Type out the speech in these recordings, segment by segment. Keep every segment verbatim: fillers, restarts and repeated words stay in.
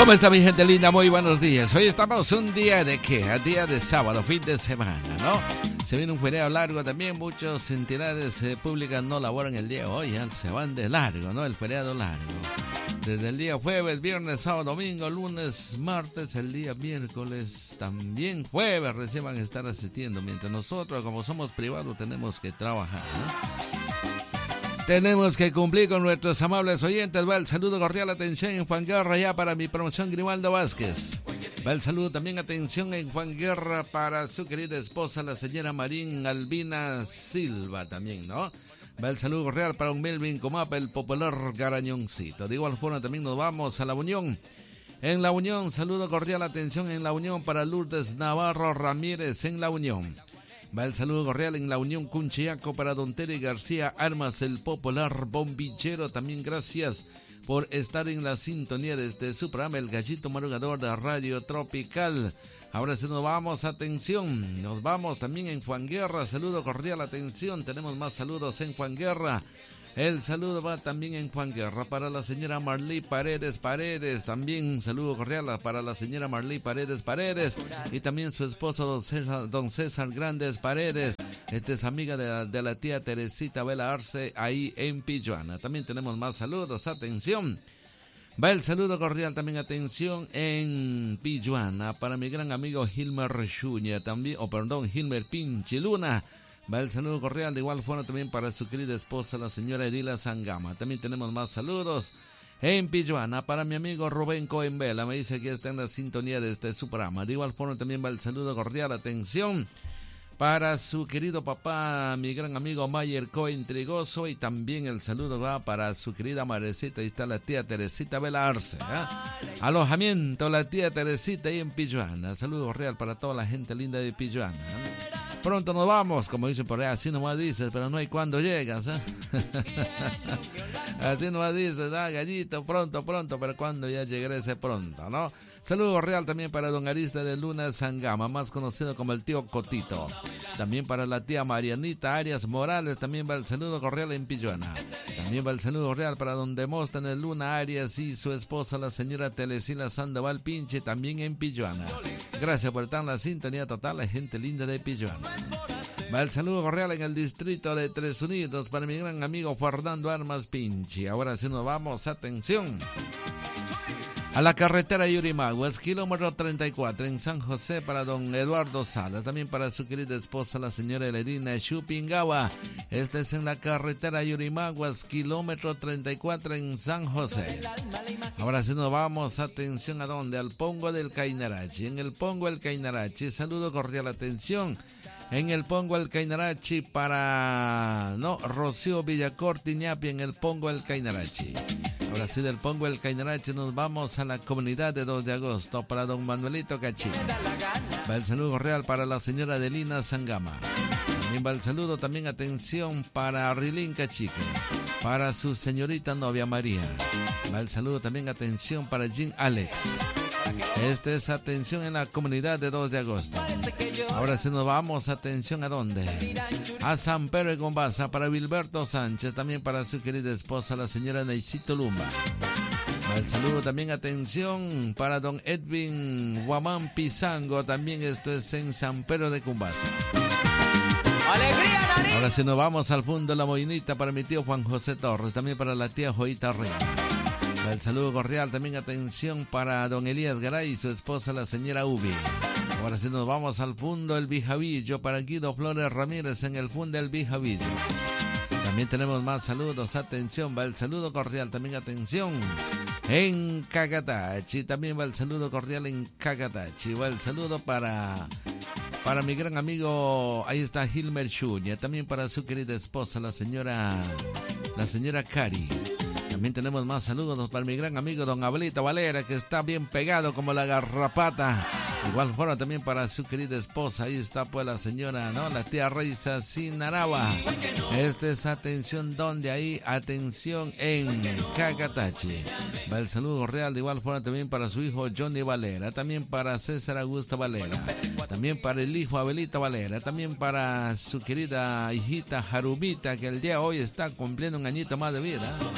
¿Cómo está mi gente linda? Muy buenos días. Hoy estamos un día de ¿qué? A día de sábado, fin de semana, ¿no? Se viene un feriado largo también. Muchas entidades eh, públicas no laboran el día de hoy, ya se van de largo, ¿no? El feriado largo. Desde el día jueves, viernes, sábado, domingo, lunes, martes, el día miércoles, también jueves recién van a estar asistiendo. Mientras nosotros, como somos privados, tenemos que trabajar, ¿no? Tenemos que cumplir con nuestros amables oyentes. Va el saludo cordial, atención en Juan Guerra ya para mi promoción Grimaldo Vázquez. Va el saludo también, atención en Juan Guerra para su querida esposa, la señora Marín Albina Silva también, ¿no? Va el saludo cordial para un Melvin Comapa, el popular Garañoncito. De igual forma también nos vamos a La Unión. En La Unión, saludo cordial, atención en La Unión para Lourdes Navarro Ramírez en La Unión. Va el saludo cordial en La Unión Cunchiaco para Don Terry García Armas, el popular bombillero. También gracias por estar en la sintonía desde su programa El Gallito Madrugador de Radio Tropical. Ahora sí nos vamos, atención, nos vamos también en Juan Guerra. Saludo cordial, atención, tenemos más saludos en Juan Guerra. El saludo va también en Juan Guerra para la señora Marley Paredes Paredes. También un saludo cordial para la señora Marley Paredes Paredes. Y también su esposo don César, don César Grandes Paredes. Esta es amiga de la, de la tía Teresita Vela Arce ahí en Pilluana. También tenemos más saludos, atención. Va el saludo cordial también, atención, en Pilluana para mi gran amigo Gilmer Chuña. También, o oh, perdón, Gilmer Pinchiluna. Va el saludo cordial de igual forma también para su querida esposa, la señora Edila Sangama. También tenemos más saludos en Pilluana para mi amigo Rubén Cohen Vela. Me dice que está en la sintonía de este su programa. De igual forma también va el saludo cordial, atención, para su querido papá, mi gran amigo Mayer Cohen Trigoso. Y también el saludo va para su querida madrecita. Ahí está la tía Teresita Vela Arce, ¿eh? Alojamiento la tía Teresita ahí en Pilluana. Saludo cordial para toda la gente linda de Pilluana, ¿eh? Pronto nos vamos, como dicen por ahí, así nomás dices, pero no hay cuando llegas, ¿eh? Así nomás dices, ah, gallito, pronto, pronto, pero cuando ya llegaré ese pronto, ¿no? Saludo real también para don Arista de Luna Sangama, más conocido como el tío Cotito. También para la tía Marianita Arias Morales, también va el saludo cordial en Pilluana. También va el saludo real para don Demóstenes Luna Arias y su esposa, la señora Telesila Sandoval Pinche, también en Pilluana. Gracias por estar en la sintonía total, la gente linda de Pilluana. Va el saludo cordial en el distrito de Tres Unidos para mi gran amigo Fernando Armas Pinche. Ahora sí nos vamos, atención, a la carretera Yurimaguas, kilómetro treinta y cuatro, en San José para don Eduardo Salas. También para su querida esposa, la señora Eledina Chupingawa. Este es en la carretera Yurimaguas, kilómetro treinta y cuatro, en San José. Ahora sí nos vamos, atención, ¿a dónde? Al Pongo del Cainarachi. En el Pongo del Cainarachi, saludo cordial, atención. En el Pongo del Cainarachi para, no, Rocío Villacorti Ñapi, en el Pongo del Cainarachi. Ahora sí, del Pongo del Cainarachi nos vamos a la comunidad de dos de agosto para don Manuelito Cachín. Va el saludo real para la señora Adelina Sangama. También va el saludo, también atención para Rilín Cachique, para su señorita novia María. Va el saludo también, atención para Jean Alex. Este es atención en la comunidad de dos de agosto. Ahora sí nos vamos, atención, ¿a dónde? A San Pedro de Gombaza para Wilberto Sánchez, también para su querida esposa, la señora Neisito Lumba. El saludo también, atención, para don Edwin Guamán Pizango, también esto es en San Pedro de Gombaza. ¡Alegría, Nariz! Ahora sí nos vamos al fondo de la Moinita para mi tío Juan José Torres, también para la tía Joita Reina. El saludo cordial también, atención, para don Elías Garay y su esposa, la señora Ubi. Ahora sí nos vamos al fondo del Bijavillo para Guido Flores Ramírez en el fondo del Bijavillo. También tenemos más saludos, atención, va el saludo cordial también, atención, en Cacatachi. También va el saludo cordial en Cacatachi. Va el saludo para, para mi gran amigo, ahí está Gilmer Chuña. También para su querida esposa, la señora, la señora Cari. También tenemos más saludos para mi gran amigo don Abelito Valera, que está bien pegado como la garrapata. Igual forma también para su querida esposa, ahí está pues la señora, ¿no? La tía Reisa Sinaraba. Este es atención, donde ahí, atención en Cacatachi. Va el saludo real de igual forma también para su hijo Johnny Valera, también para César Augusto Valera, también para el hijo Abelito Valera, también para su querida hijita Jarumita, que el día de hoy está cumpliendo un añito más de vida.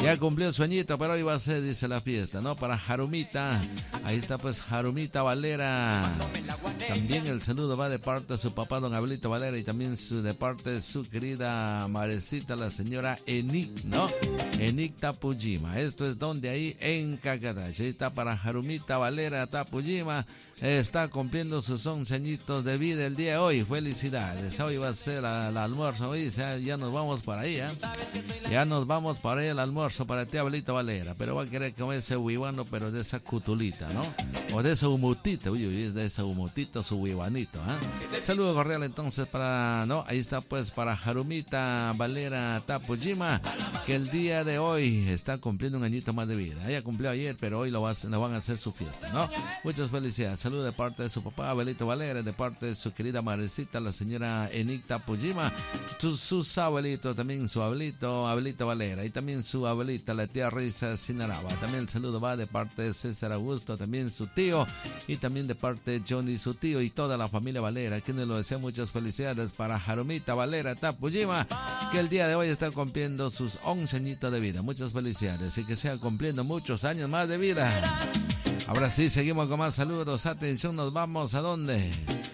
Ya cumplió el sueñito, pero hoy va a ser, dice, la fiesta, ¿no? Para Jarumita. Ahí está pues Jarumita Valera. También el saludo va de parte de su papá, don Abelito Valera, y también su, de parte de su querida madrecita, la señora Enik, ¿no? Enik Tapujima. Esto es donde ahí en Cacatache. Ahí está para Jarumita Valera Tapujima. Está cumpliendo sus once añitos de vida el día de hoy. Felicidades. Hoy va a ser el almuerzo. Hoy ya, ya nos vamos para ahí, ¿eh? Ya nos vamos para ahí el almuerzo para ti, Abelito Valera. Pero va a querer comer ese huivano, pero de esa cutulita, ¿no? O de esa humutita. Uy, uy, es de esa humutita, su huivanito, ¿eh? Saludo cordial entonces para, ¿no? Ahí está pues para Jarumita Valera Tapujima, que el día de hoy está cumpliendo un añito más de vida. Ella cumplió ayer, pero hoy lo, va, lo van a hacer su fiesta, ¿no? Muchas felicidades. Saludos de parte de su papá, Abelito Valera, de parte de su querida madrecita, la señora Enik Tapujima, sus, sus abuelitos, también su abuelito, Abelito Valera, y también su abuelita, la tía Risa Sinaraba. También el saludo va de parte de César Augusto, también su tío, y también de parte de Johnny, su tío, y toda la familia Valera, quienes lo desean. Muchas felicidades para Jarumita Valera Tapujima, que el día de hoy está cumpliendo sus once añitos de vida. Muchas felicidades y que sea cumpliendo muchos años más de vida. Ahora sí, seguimos con más saludos. Atención, nos vamos a dónde.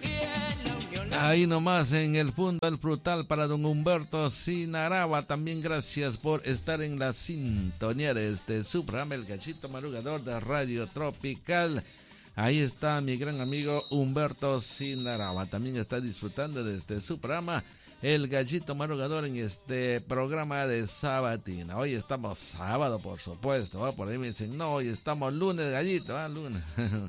Ahí nomás en el fondo el frutal para don Humberto Sinaraba. También gracias por estar en la sintonía de este su programa, El Gallito Madrugador de Radio Tropical. Ahí está mi gran amigo Humberto Sinaraba. También está disfrutando de este su programa, El Gallito Madrugador, en este programa de sabatina. Hoy estamos sábado, por supuesto, ¿va? Por ahí me dicen, no, hoy estamos lunes, Gallito, ¿va? Lunes.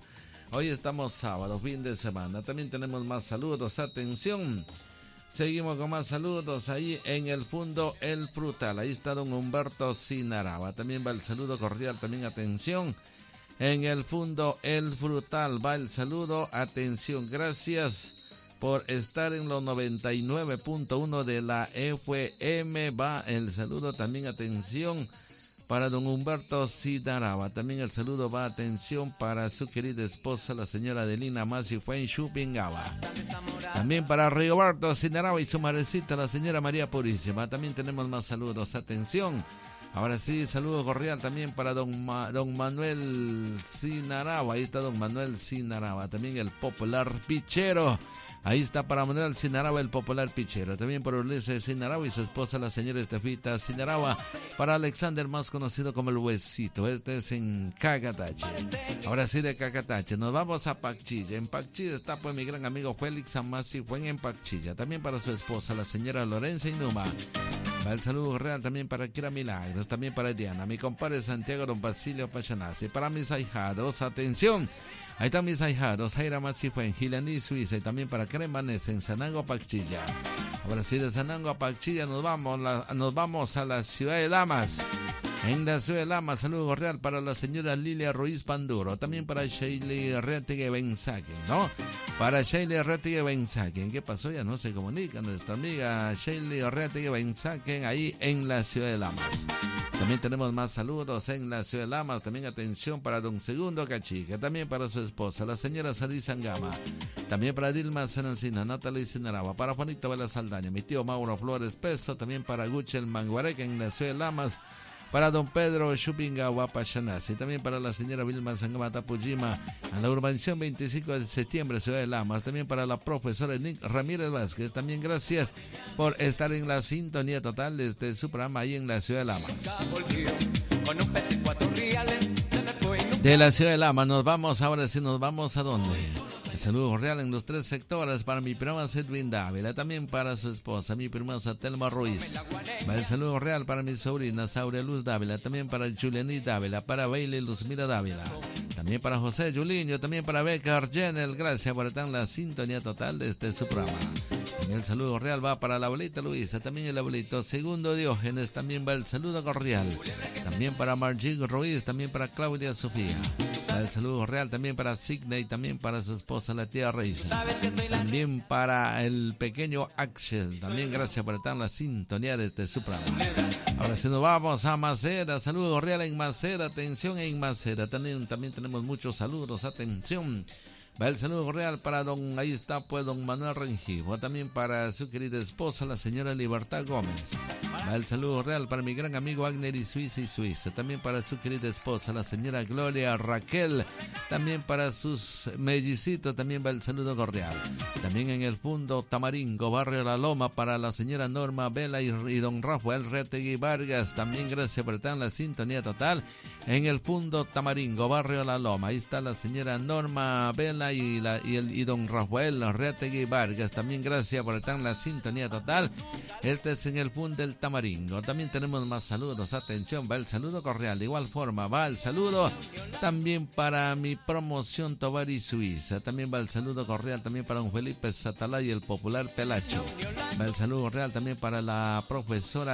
Hoy estamos sábado, fin de semana. También tenemos más saludos, atención. Seguimos con más saludos ahí en el fondo El Frutal. Ahí está don Humberto Sinaraba. También va el saludo cordial, también atención. En el fondo El Frutal va el saludo, atención, gracias por estar en los noventa y nueve punto uno de la F M. Va el saludo también, atención, para don Humberto Sinaraba. También el saludo va, atención, para su querida esposa, la señora Adelina Masi fue en Chupingaba. También para Rigoberto Sinaraba y su madrecita, la señora María Purísima. También tenemos más saludos, atención. Ahora sí, saludo cordial también para don, Ma, don Manuel Sinaraba. Ahí está don Manuel Sinaraba. También el popular pichero. Ahí está para Manuel Sinaraba, el popular pichero. También para Ulises Sinaraba y su esposa, la señora Estefita Sinaraba. Para Alexander, más conocido como el Huesito. Este es en Cacatache. Ahora sí, de Cacatache nos vamos a Pacchilla. En Pacchilla está pues mi gran amigo Félix Amasi fue en Pacchilla. También para su esposa, la señora Lorenza Inuma. Va el saludo real también para Kira Milagros, también para Diana, mi compadre Santiago don Basilio Pachanasi. Para mis ahijados, atención, ahí están mis ahijados, Jaira Matsifue en Gilaní, Suiza, y también para Cremanes en Sanango, Pacchilla. Ahora sí, de Sanango a Pacchilla nos vamos, la, nos vamos a la ciudad de Lamas. En la ciudad de Lamas, saludo cordial para la señora Lilia Ruiz Panduro, también para Sheila Retegue Benzaquen, ¿no? Para Sheila Retegue Benzaquen, ¿qué pasó? Ya no se comunica nuestra amiga Sheila Retegue Benzaquen ahí en la ciudad de Lamas. También tenemos más saludos en la ciudad de Lamas. También atención para don Segundo Cachica, también para su esposa, la señora Sadí Sangama. También para Dilma Senancina, Natalie Sinaraba, para Juanito Vela Saldaña, mi tío Mauro Flores Peso, también para Guchel Manguareca en la ciudad de Lamas. Para don Pedro Chupingawa Pachanasi, también para la señora Vilma Sangama Tapujima, a la urbanización veinticinco de septiembre, Ciudad de Lamas, también para la profesora Nick Ramírez Vázquez, también gracias por estar en la sintonía total desde su programa ahí en la Ciudad de Lamas. De la Ciudad de Lamas nos vamos, ahora sí nos vamos a dónde. El saludo real en los tres sectores para mi prima Edwin Dávila, también para su esposa, mi prima Telma Ruiz. Va el saludo real para mi sobrina Sauria Luz Dávila, también para Julianí Dávila, para Bailey Luzmira Dávila, también para José Juliño, también para Beca Argenel. Gracias por estar en la sintonía total de este su programa. El saludo real va para la abuelita Luisa, también el abuelito Segundo Diógenes, también va el saludo cordial. También para Margie Ruiz, también para Claudia Sofía. Va el saludo real también para Sidney, también para su esposa la tía Reisa. También para el pequeño Axel, también gracias por estar en la sintonía de este su programa. Ahora sí nos vamos a Maceda, saludo real en Maceda, atención en Maceda. También, también tenemos muchos saludos, atención. Va el saludo cordial para don, ahí está pues don Manuel Rengifo, también para su querida esposa, la señora Libertad Gómez. Va el saludo cordial para mi gran amigo Agner y Suiza y Suiza, también para su querida esposa, la señora Gloria Raquel, también para sus mellicitos, también va el saludo cordial. También en el Fundo Tamaringo, Barrio La Loma, para la señora Norma Vela y, y don Rafael Retegui Vargas, también gracias por estar en la sintonía total. En el Fundo Tamaringo, Barrio La Loma, ahí está la señora Norma Vela y, la, y, el, y don Rafael Retegui Vargas, también gracias por estar en la sintonía total. Este es en el Fundo del Tamaringo. También tenemos más saludos, atención, va el saludo cordial, de igual forma va el saludo también para mi promoción Tovar y Suiza, también va el saludo cordial también para don Felipe Satalay y el popular Pelacho, va el saludo cordial también para la profesora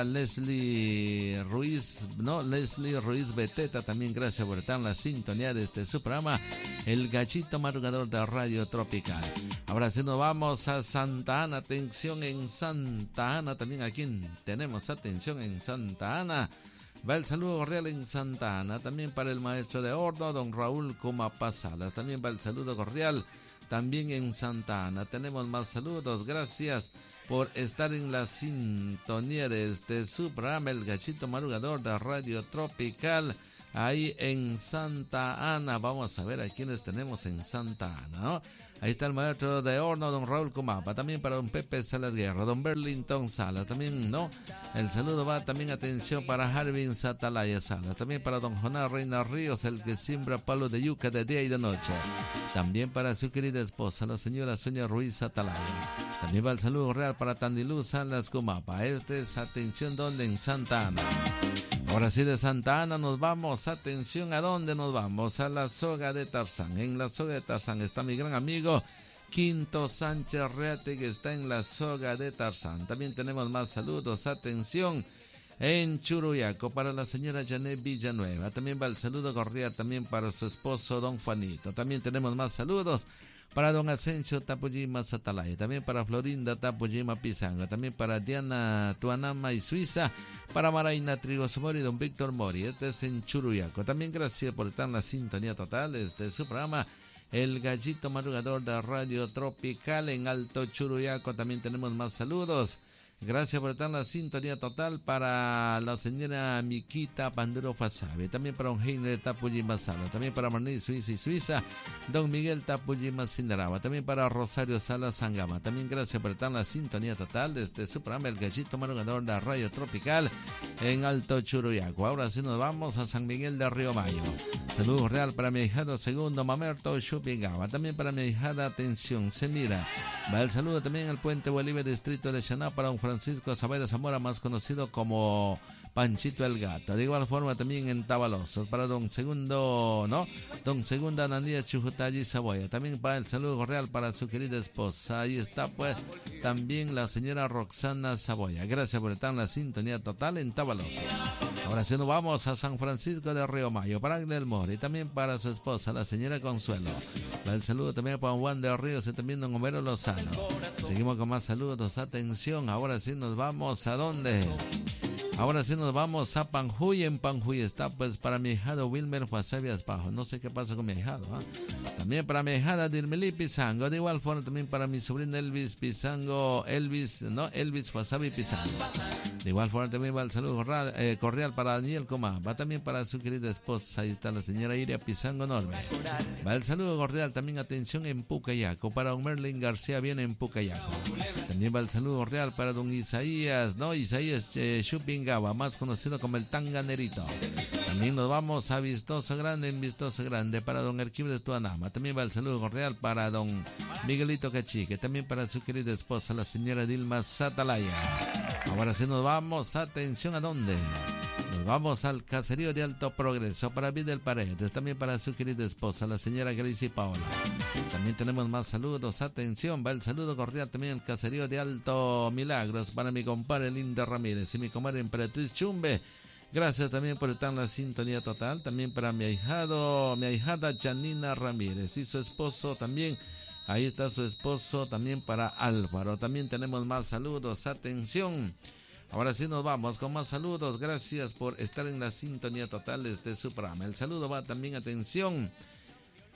Leslie Ruiz, no, Leslie Ruiz Beteta, también gracias por estar en la sintonía de este su programa, El Gallito Madrugador de Radio Tropical. Ahora sí nos vamos a Santa Ana, atención en Santa Ana, también aquí tenemos atención en Santa Ana. Va el saludo cordial en Santa Ana, también para el maestro de horno, don Raúl Comapa Salas, también va el saludo cordial, también en Santa Ana. Tenemos más saludos, gracias por estar en la sintonía de este su programa, El Gallito Madrugador de Radio Tropical, ahí en Santa Ana. Vamos a ver a quienes tenemos en Santa Ana, ¿no? Ahí está el maestro de horno, don Raúl Comapa, también para don Pepe Salas Guerra, don Berlington Salas, también, ¿no? El saludo va también, atención, para Harvin Satalaya Salas, también para don Jonás Reina Ríos, el que siembra palo de yuca de día y de noche, también para su querida esposa, la señora Sonia Ruiz Satalaya, también va el saludo real para Tandilú Salas Comapa. Este es, atención, donde en Santa Ana. Ahora sí, de Santa Ana nos vamos, atención, ¿a dónde nos vamos? A la Soga de Tarzán. En la Soga de Tarzán está mi gran amigo Quinto Sánchez Reate, que está en la Soga de Tarzán. También tenemos más saludos, atención, en Churuyaco para la señora Janet Villanueva. También va el saludo cordial también para su esposo don Juanito. También tenemos más saludos para don Asensio Tapujima Satalaya, también para Florinda Tapujima Pizanga, también para Diana Tuanama y Suiza, para Maraina Trigos Mori y don Víctor Mori. Este es en Churuyaco. También gracias por estar en la sintonía total de este su programa, El Gallito Madrugador de Radio Tropical en Alto Churuyaco. También tenemos más saludos. Gracias por estar en la sintonía total para la señora Miquita Pandero Fasabe, también para don Heiner Tapujima Sala, también para Marní Suiza y Suiza, don Miguel Tapujima Sindaraba, también para Rosario Sala Sangama. También gracias por estar en la sintonía total de este su programa, El Gallito Madrugador de Radio Tropical en Alto Churuyaco. Ahora sí nos vamos a San Miguel de Río Mayo. Saludos real para mi ahijado segundo Mamerto Chupingaba, también para mi ahijada Atención Semira. Va el saludo también al Puente Bolívar, distrito de Xaná, para don Francisco Saavedra Zamora, más conocido como Panchito el Gato. De igual forma también en Tabalosos para don Segundo, ¿no? Don Segunda Ananía Chujutayi Saboya. También va el saludo cordial para su querida esposa. Ahí está pues también la señora Roxana Saboya. Gracias por estar en la sintonía total en Tabalosos. Ahora sí nos vamos a San Francisco de Río Mayo para Agnes Mora y también para su esposa, la señora Consuelo. Va el saludo también para Juan de Ríos y también don Homero Lozano. Seguimos con más saludos, atención. Ahora sí nos vamos a dónde. Ahora sí nos vamos a Panjuy. En Panjuy está pues para mi hijado Wilmer Wasabi Aspajo. No sé qué pasa con mi hijado, ¿eh? También para mi hijada Dirmeli Pizango. De igual forma también para mi sobrino Elvis Pizango. Elvis, no, Elvis Wasabi Pizango. De igual forma también va el saludo cordial, eh, cordial para Daniel Comá. Va también para su querida esposa. Ahí está la señora Iria Pizango Norbe. Va el saludo cordial también, atención, en Pucayaco. Para don Merlin García, viene en Pucayaco. También va el saludo cordial para don Isaías, no, Isaías eh, Chupingaba, más conocido como el Tanganerito. También nos vamos a Vistoso Grande, en Vistoso Grande, para don Arquímedes Tuanama. También va el saludo cordial para don Miguelito Cachique. También para su querida esposa, la señora Dilma Satalaya. Ahora sí nos vamos, atención, ¿a dónde? Nos vamos al caserío de Alto Progreso para Vidal Paredes, también para su querida esposa, la señora Gracie Paola. También tenemos más saludos, atención, va el saludo cordial también al caserío de Alto Milagros para mi compadre Linda Ramírez y mi comadre Emperatriz Chumbe. Gracias también por estar en la sintonía total, también para mi ahijado, mi ahijada Janina Ramírez y su esposo también. Ahí está su esposo también para Álvaro. También tenemos más saludos, atención. Ahora sí nos vamos con más saludos. Gracias por estar en la sintonía total de este su programa. El saludo va también, atención,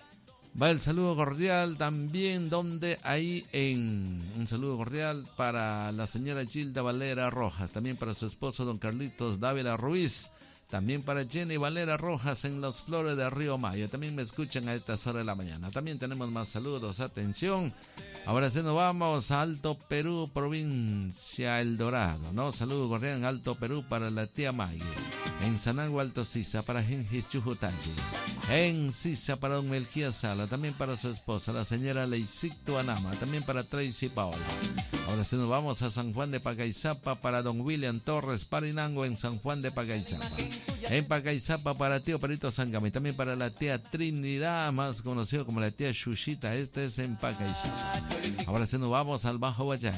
Va el saludo cordial también, donde ahí en un saludo cordial para la señora Gilda Valera Rojas, también para su esposo don Carlitos Dávila Ruiz, también para Jenny Valera Rojas en Las Flores de Río Mayo, también me escuchan a estas horas de la mañana. También tenemos más saludos, atención, ahora sí nos vamos a Alto Perú, provincia El Dorado, ¿no? Saludo cordial en Alto Perú para la tía Maggie, en Sanagua Alto Sisa para Gengis Chujutachi, en Sisa para don Melquía Sala, también para su esposa, la señora Leisicto Anama, también para Tracy Paola. Ahora sí nos vamos a San Juan de Pagaizapa para don William Torres Parinango en San Juan de Pagaizapa. En Pagaizapa para tío Perito Sangama y también para la tía Trinidad, más conocido como la tía Shushita, este es en Pagaizapa. Ahora sí nos vamos al Bajo Vallaga.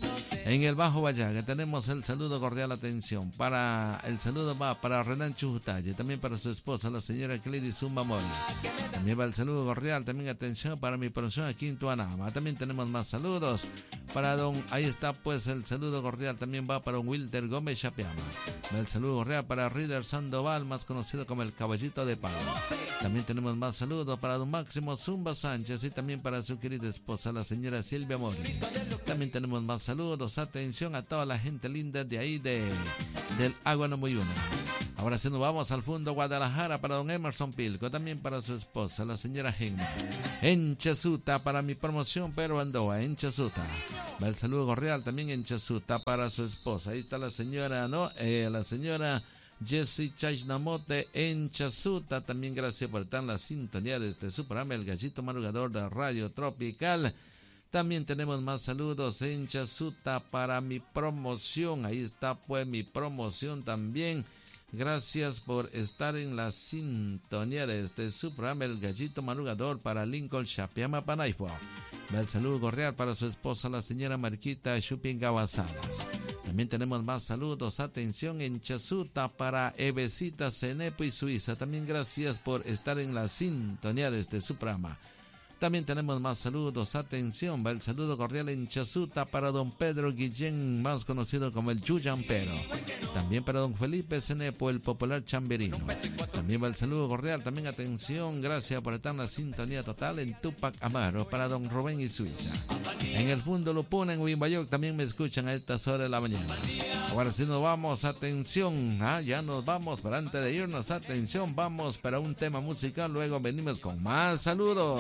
En el Bajo Vallaga tenemos el saludo cordial, atención, para el saludo va para Renan Chujutalle, también para su esposa, la señora Clery Zumba Mori. También va el saludo cordial, también atención para mi producción aquí en Tuanama. También tenemos más saludos para don, ahí está pues el saludo cordial, también va para don Wilder Gómez Chapiama. El saludo cordial para Rider Sandoval, más conocido como el Caballito de Palo. También tenemos más saludos para don Máximo Zumba Sánchez y también para su querida esposa, la señora Silvia Mori. También tenemos más saludos, atención a toda la gente linda de ahí de del Agua No Muy Una. Ahora sí nos vamos al Fundo Guadalajara para don Emerson Pilco, también para su esposa, la señora Gemma. En Chasuta para mi promoción Pedro Andoa, en Chasuta. Va el saludo cordial también en Chasuta para su esposa. Ahí está la señora, ¿no? Eh, la señora Jessie Chaisnamote en Chasuta. También gracias por estar en la sintonía de este su programa, El Gallito Madrugador de Radio Tropical. También tenemos más saludos en Chasuta para mi promoción. Ahí está pues mi promoción también. Gracias por estar en la sintonía de este su programa, El Gallito Madrugador para Lincoln Chapiama Panaifo. El saludo cordial para su esposa, la señora Marquita Chupingawa Salas. También tenemos más saludos, atención en Chasuta para Evecita Cenepo y Suiza. También gracias por estar en la sintonía de este su programa. También tenemos más saludos, atención, va el saludo cordial en Chasuta para don Pedro Guillén, más conocido como el Chuyampero. También para don Felipe Cenepo, el popular chamberino. También va el saludo cordial, también atención, gracias por estar en la sintonía total en Tupac Amaro para don Rubén y Suiza. En el Fundo Lupuna, en Huimbayoc, también me escuchan a estas horas de la mañana. Ahora sí nos vamos, atención, ah, ya nos vamos, pero antes de irnos, atención, vamos para un tema musical, luego venimos con más saludos.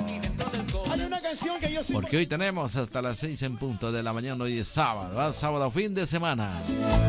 Hay una canción que yo soy... Porque hoy tenemos hasta las seis en punto de la mañana, hoy es sábado, ¿eh? Sábado fin de semana.